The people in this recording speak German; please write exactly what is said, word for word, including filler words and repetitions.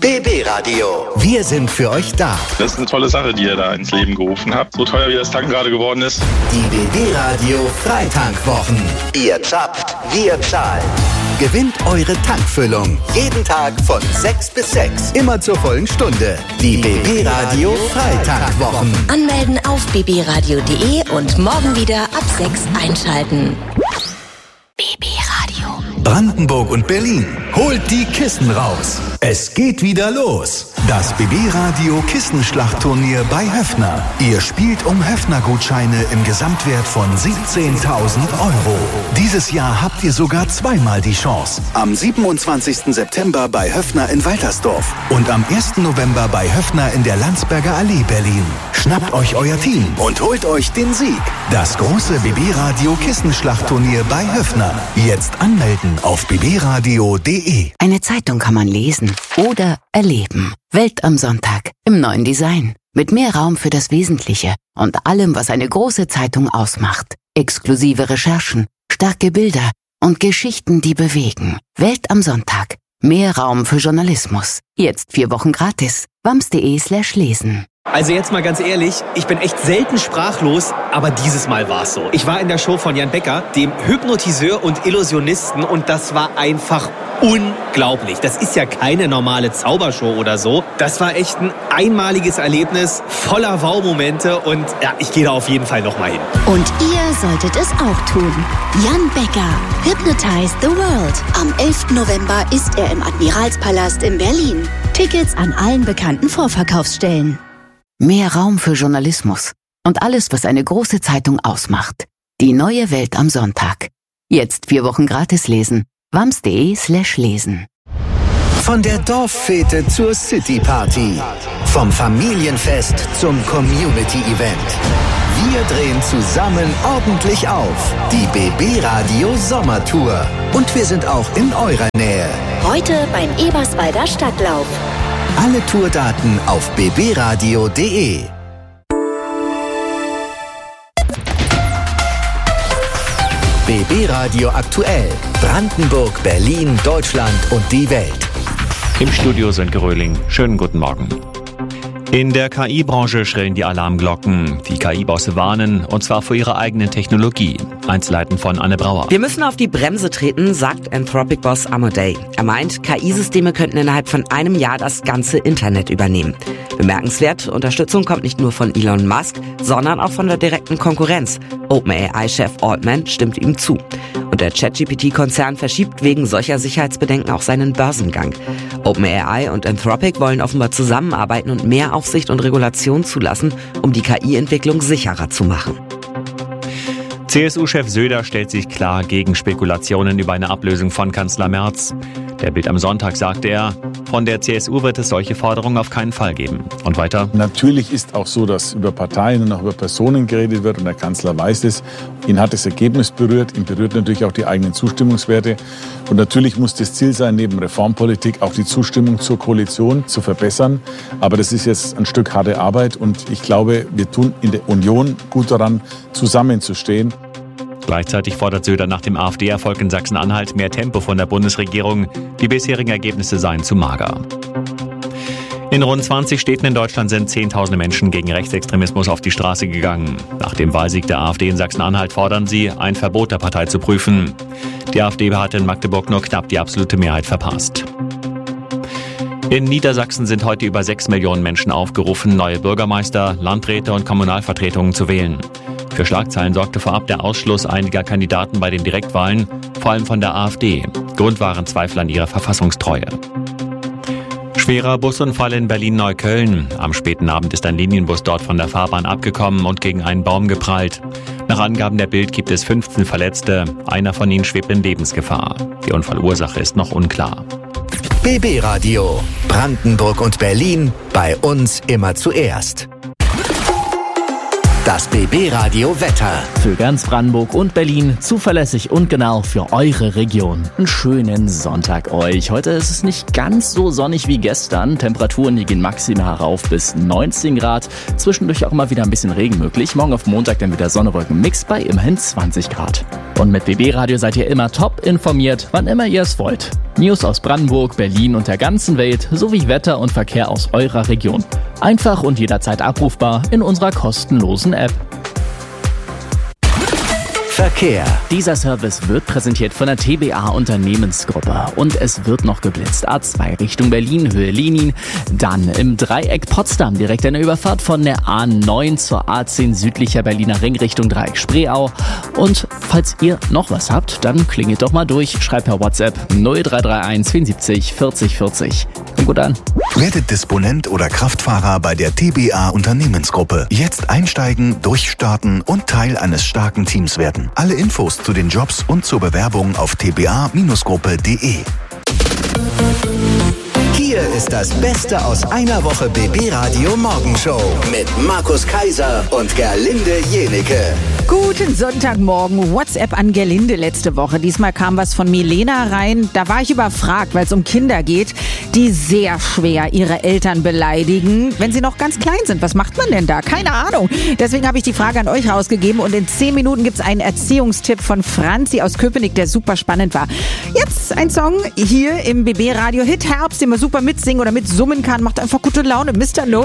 B B-Radio. Wir sind für euch da. Das ist eine tolle Sache, die ihr da ins Leben gerufen habt. So teuer wie das Tanken gerade geworden ist. Die B B-Radio Freitankwochen. Ihr zapft, wir zahlen. Gewinnt eure Tankfüllung. Jeden Tag von sechs bis sechs. Immer zur vollen Stunde. Die B B-Radio Freitankwochen. Anmelden auf b b radio punkt d e und morgen wieder ab sechs einschalten. B B-Radio. Brandenburg und Berlin. Holt die Kissen raus. Es geht wieder los. Das B B-Radio Kissenschlachtturnier bei Höffner. Ihr spielt um Höffner-Gutscheine im Gesamtwert von siebzehntausend Euro. Dieses Jahr habt ihr sogar zweimal die Chance. Am siebenundzwanzigsten September bei Höffner in Waltersdorf und am ersten November bei Höffner in der Landsberger Allee Berlin. Schnappt euch euer Team und holt euch den Sieg. Das große B B-Radio Kissenschlachtturnier bei Höffner. Jetzt anmelden auf b b radio punkt d e. Eine Zeitung kann man lesen oder erleben. Welt am Sonntag im neuen Design. Mit mehr Raum für das Wesentliche und allem, was eine große Zeitung ausmacht. Exklusive Recherchen, starke Bilder und Geschichten, die bewegen. Welt am Sonntag. Mehr Raum für Journalismus. Jetzt vier Wochen gratis. wams punkt de slash lesen. Also jetzt mal ganz ehrlich, ich bin echt selten sprachlos, aber dieses Mal war's so. Ich war in der Show von Jan Becker, dem Hypnotiseur und Illusionisten, und das war einfach unglaublich. Das ist ja keine normale Zaubershow oder so. Das war echt ein einmaliges Erlebnis, voller Wow-Momente, und ja, ich gehe da auf jeden Fall nochmal hin. Und ihr solltet es auch tun. Jan Becker, Hypnotize the World. Am elften November ist er im Admiralspalast in Berlin. Tickets an allen bekannten Vorverkaufsstellen. Mehr Raum für Journalismus und alles, was eine große Zeitung ausmacht. Die neue Welt am Sonntag. Jetzt vier Wochen gratis lesen. wams punkt de slash lesen. Von der Dorffete zur Cityparty. Vom Familienfest zum Community-Event. Wir drehen zusammen ordentlich auf. Die B B-Radio Sommertour. Und wir sind auch in eurer Nähe. Heute beim Eberswalder Stadtlauf. Alle Tourdaten auf b b radio punkt d e. B B-Radio aktuell. Brandenburg, Berlin, Deutschland und die Welt. Im Studio Sönke Röhling. Schönen guten Morgen. In der K I-Branche schrillen die Alarmglocken. Die K I-Bosse warnen, und zwar vor ihrer eigenen Technologie. Einzelheiten von Anne Brauer. Wir müssen auf die Bremse treten, sagt Anthropic-Boss Amodei. Er meint, K I-Systeme könnten innerhalb von einem Jahr das ganze Internet übernehmen. Bemerkenswert, Unterstützung kommt nicht nur von Elon Musk, sondern auch von der direkten Konkurrenz. OpenAI-Chef Altman stimmt ihm zu. Und der ChatGPT-Konzern verschiebt wegen solcher Sicherheitsbedenken auch seinen Börsengang. OpenAI und Anthropic wollen offenbar zusammenarbeiten und mehr Aufsicht und Regulation zulassen, um die K I-Entwicklung sicherer zu machen. C S U-Chef Söder stellt sich klar gegen Spekulationen über eine Ablösung von Kanzler Merz. Der Bild am Sonntag sagte er, von der C S U wird es solche Forderungen auf keinen Fall geben. Und weiter? Natürlich ist auch so, dass über Parteien und auch über Personen geredet wird, und der Kanzler weiß es. Ihn hat das Ergebnis berührt, ihn berührt natürlich auch die eigenen Zustimmungswerte. Und natürlich muss das Ziel sein, neben Reformpolitik auch die Zustimmung zur Koalition zu verbessern. Aber das ist jetzt ein Stück harte Arbeit, und ich glaube, wir tun in der Union gut daran, zusammenzustehen. Gleichzeitig fordert Söder nach dem AfD-Erfolg in Sachsen-Anhalt mehr Tempo von der Bundesregierung. Die bisherigen Ergebnisse seien zu mager. In rund zwanzig Städten in Deutschland sind Zehntausende Menschen gegen Rechtsextremismus auf die Straße gegangen. Nach dem Wahlsieg der AfD in Sachsen-Anhalt fordern sie, ein Verbot der Partei zu prüfen. Die AfD hat in Magdeburg nur knapp die absolute Mehrheit verpasst. In Niedersachsen sind heute über sechs Millionen Menschen aufgerufen, neue Bürgermeister, Landräte und Kommunalvertretungen zu wählen. Für Schlagzeilen sorgte vorab der Ausschluss einiger Kandidaten bei den Direktwahlen, vor allem von der AfD. Grund waren Zweifel an ihrer Verfassungstreue. Schwerer Busunfall in Berlin-Neukölln. Am späten Abend ist ein Linienbus dort von der Fahrbahn abgekommen und gegen einen Baum geprallt. Nach Angaben der Bild gibt es fünfzehn Verletzte. Einer von ihnen schwebt in Lebensgefahr. Die Unfallursache ist noch unklar. B B-Radio. Brandenburg und Berlin. Bei uns immer zuerst. Das B B-Radio Wetter. Für ganz Brandenburg und Berlin zuverlässig und genau für eure Region. Einen schönen Sonntag euch. Heute ist es nicht ganz so sonnig wie gestern. Temperaturen, die gehen maximal rauf bis neunzehn Grad. Zwischendurch auch immer wieder ein bisschen Regen möglich. Morgen auf Montag dann wieder Sonne-Wolken-Mix bei immerhin zwanzig Grad. Und mit B B Radio seid ihr immer top informiert, wann immer ihr es wollt. News aus Brandenburg, Berlin und der ganzen Welt sowie Wetter und Verkehr aus eurer Region. Einfach und jederzeit abrufbar in unserer kostenlosen App. Verkehr. Dieser Service wird präsentiert von der T B A Unternehmensgruppe und es wird noch geblitzt. A zwei Richtung Berlin, Höhe Lenin, dann im Dreieck Potsdam direkt eine Überfahrt von der A neun zur A zehn südlicher Berliner Ring Richtung Dreieck Spreeau. Und falls ihr noch was habt, dann klingelt doch mal durch, schreibt per WhatsApp null drei drei eins vierundsiebzig vierzig vierzig. Und gut an. Werdet Disponent oder Kraftfahrer bei der T B A Unternehmensgruppe. Jetzt einsteigen, durchstarten und Teil eines starken Teams werden. Alle Infos zu den Jobs und zur Bewerbung auf t b a gruppe punkt d e. Hier ist das Beste aus einer Woche B B Radio Morgenshow mit Markus Kaiser und Gerlinde Jenecke. Guten Sonntagmorgen. WhatsApp an Gerlinde letzte Woche. Diesmal kam was von Milena rein. Da war ich überfragt, weil es um Kinder geht, die sehr schwer ihre Eltern beleidigen, wenn sie noch ganz klein sind. Was macht man denn da? Keine Ahnung. Deswegen habe ich die Frage an euch rausgegeben und in zehn Minuten gibt es einen Erziehungstipp von Franzi aus Köpenick, der super spannend war. Jetzt ein Song hier im B B Radio Hit Herbst, den man super mitsingen oder mitsummen kann. Macht einfach gute Laune. Mister No.